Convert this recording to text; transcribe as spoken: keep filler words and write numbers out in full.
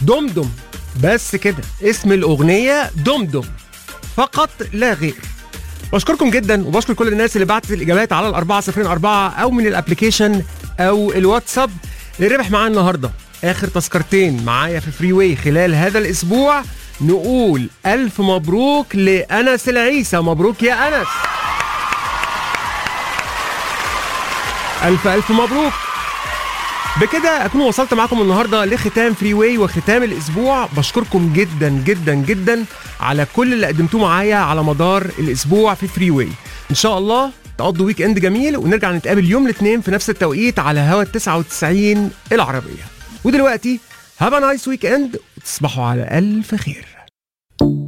دمدم، بس كده اسم الأغنية دمدم فقط لا غير. بشكركم جدا وبشكر كل الناس اللي بعتت الإجابات على الأربعة صفرين أربعة أو من الأبليكيشن أو الواتساب. اللي ربح معانا النهاردة آخر تذكرتين معايا في فري واي خلال هذا الأسبوع، نقول ألف مبروك لأنس العيسى. مبروك يا أنس، ألف ألف مبروك. بكده أكون وصلت معكم النهاردة لختام فري واي وختام الأسبوع. بشكركم جدا جدا جدا على كل اللي قدمتوه معايا على مدار الأسبوع في فري واي. إن شاء الله تقضوا ويك اند جميل، ونرجع نتقابل يوم الاثنين في نفس التوقيت على هوا التسعة وتسعين العربية. ودلوقتي هاف ا نايس ويك اند وتصبحوا على ألف خير.